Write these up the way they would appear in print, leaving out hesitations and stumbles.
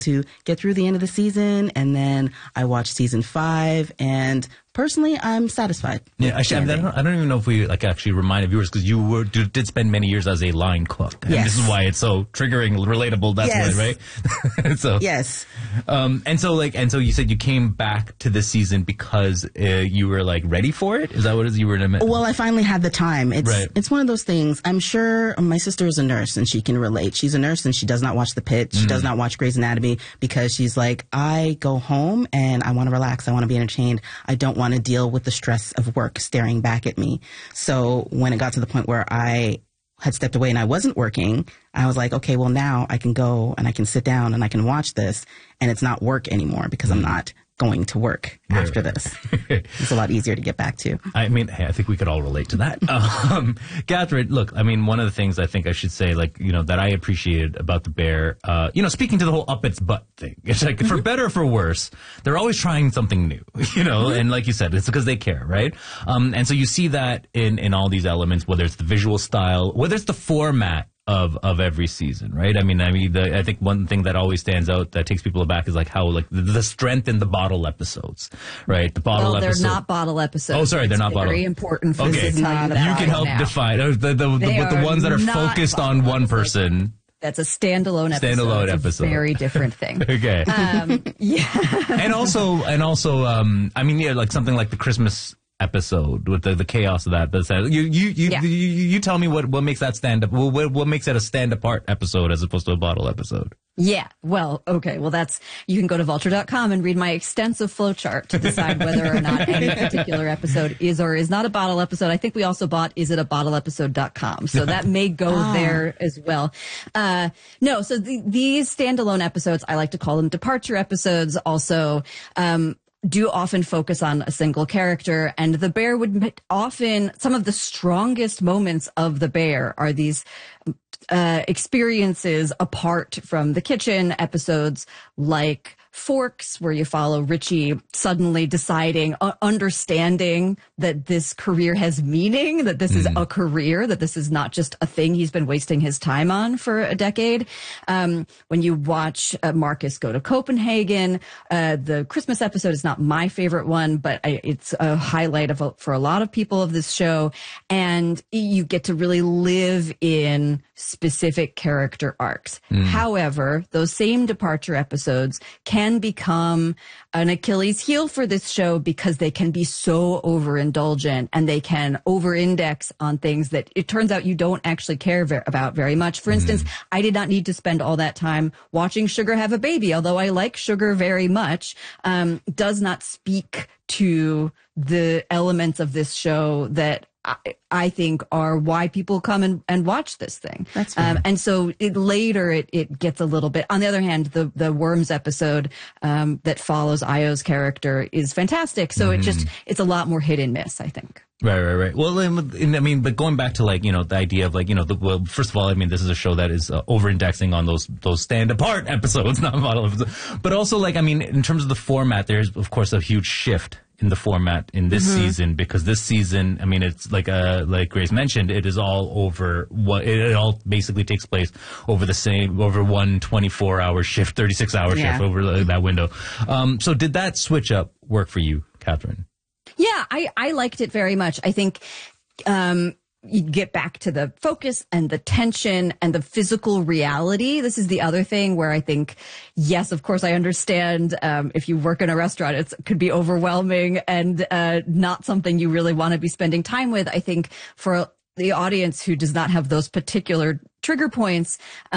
to get through the end of the season, and then I watched season 5, and personally, I'm satisfied. Yeah, actually, I don't even know if we actually remind viewers, because you did spend many years as a line cook. And yes. This is why it's so triggering, relatable. That's yes. why, right? So yes. And so you said you came back to this season because you were ready for it. Is that what it is? You were in a Well, I finally had the time. It's one of those things. I'm sure my sister is a nurse and she can relate. She's a nurse and she does not watch The Pitch. She does not watch Grey's Anatomy because she's like, I go home and I want to relax. I want to be entertained. I don't want to deal with the stress of work staring back at me. So when it got to the point where I had stepped away and I wasn't working, I was like, okay, well, now I can go and I can sit down and I can watch this, and it's not work anymore because I'm not going to work after this. It's a lot easier to get back to. I mean, hey, I think we could all relate to that. Catherine, look, I mean, one of the things I think I should say, that I appreciated about The Bear, speaking to the whole up its butt thing, it's like, for better or for worse, they're always trying something new, and like you said, it's because they care, right? And so you see that in all these elements, whether it's the visual style, whether it's the format of every season, right? I think one thing that always stands out that takes people aback is how the strength in the bottle episodes, right? The bottle episodes. They're not bottle episodes. Oh, sorry, they're not bottle. Very important for okay. this time. You can help define the ones that are focused on one person. That's a standalone episode. Standalone episode. It's a very different thing. Okay. Yeah. And also, something like the Christmas episode with the chaos of that. You tell me what makes that stand up. What makes it a stand apart episode as opposed to a bottle episode? Yeah. Well, okay. Well, you can go to vulture.com and read my extensive flowchart to decide whether or not any particular episode is or is not a bottle episode. I think we also bought isitabottleepisode.com. So that may go there as well. No, so these standalone episodes, I like to call them departure episodes. Also, do often focus on a single character, and The Bear would often, some of the strongest moments of The Bear are these experiences apart from the kitchen episodes, like Forks, where you follow Richie suddenly deciding, understanding that this career has meaning, that this is a career, that this is not just a thing he's been wasting his time on for a decade. When you watch Marcus Go to Copenhagen, the Christmas episode is not my favorite one, but it's a highlight for a lot of people of this show. And you get to really live in specific character arcs. However, those same departure episodes can become an Achilles heel for this show because they can be so overindulgent and they can over-index on things that it turns out you don't actually care about very much. For instance, I did not need to spend all that time watching Sugar have a baby, although I like Sugar very much, does not speak to the elements of this show that I think are why people come and watch this thing. That's fair. And so later it gets a little bit. On the other hand, the Worms episode that follows Io's character is fantastic. So it's a lot more hit and miss, I think. Right. Well, but going back to the idea of first of all, this is a show that is over-indexing on those stand-apart episodes, not model episodes. But also, in terms of the format, there's of course a huge shift in the format in this season, because this season, it's like Grace mentioned, it is all over it all basically takes place over one 24-hour shift, 36-hour shift over that window. So did that switch up work for you, Catherine? Yeah, I liked it very much. I think you get back to the focus and the tension and the physical reality. This is the other thing where I think, yes, of course, I understand if you work in a restaurant, it could be overwhelming and not something you really want to be spending time with. I think for the audience who does not have those particular trigger points,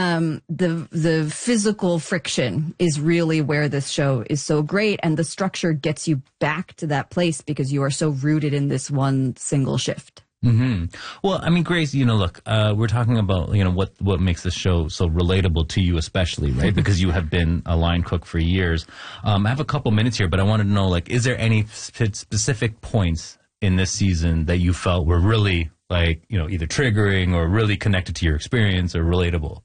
the physical friction is really where this show is so great, and the structure gets you back to that place because you are so rooted in this one single shift. Well, Grace, look, we're talking about, what makes this show so relatable to you, especially, right? Because you have been a line cook for years. I have a couple minutes here, but I wanted to know, is there any specific points in this season that you felt were really, either triggering or really connected to your experience or relatable?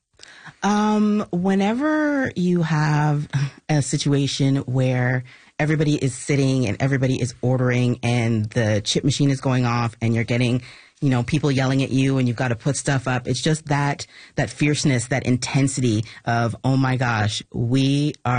Whenever you have a situation where everybody is sitting and everybody is ordering and the chip machine is going off and you're getting, people yelling at you and you've got to put stuff up. It's just that fierceness, that intensity of, oh my gosh, we are